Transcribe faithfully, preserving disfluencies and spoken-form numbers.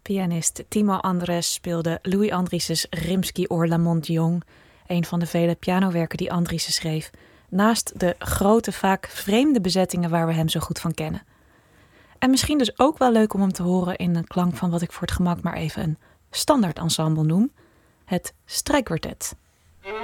Pianist Timo Andres speelde Louis Andries's Rimsky-Or La Monte-Jong, een van de vele pianowerken die Andriessen schreef, naast de grote, vaak vreemde bezettingen waar we hem zo goed van kennen. En misschien dus ook wel leuk om hem te horen in een klank van wat ik voor het gemak maar even een standaard ensemble noem, het strijkkwartet.